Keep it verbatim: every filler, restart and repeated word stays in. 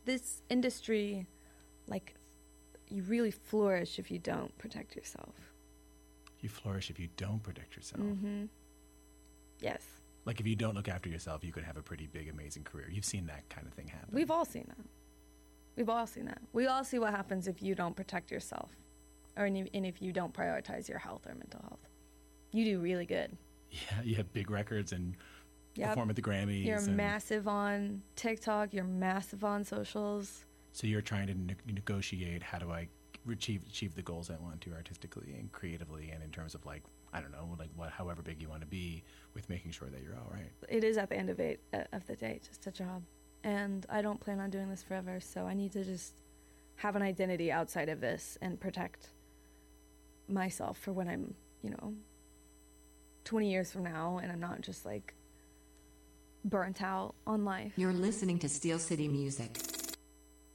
this industry, like, you really flourish if you don't protect yourself. You flourish if you don't protect yourself. Mm-hmm. Yes. Like, if you don't look after yourself, you could have a pretty big, amazing career. You've seen that kind of thing happen. We've all seen that. We've all seen that. We all see what happens if you don't protect yourself, or and if you don't prioritize your health or mental health. You do really good. Yeah, you have big records and yep. perform at the Grammys. You're and massive on TikTok. You're massive on socials. So you're trying to ne- negotiate, how do I achieve achieve the goals I want to artistically and creatively, and in terms of, like, I don't know, like what, however big you want to be, with making sure that you're all right. It is at the end of it uh, of the day just a job, and I don't plan on doing this forever. So I need to just have an identity outside of this and protect myself for when I'm, you know, twenty years from now, and I'm not just like burnt out on life. You're listening to Steel City Music.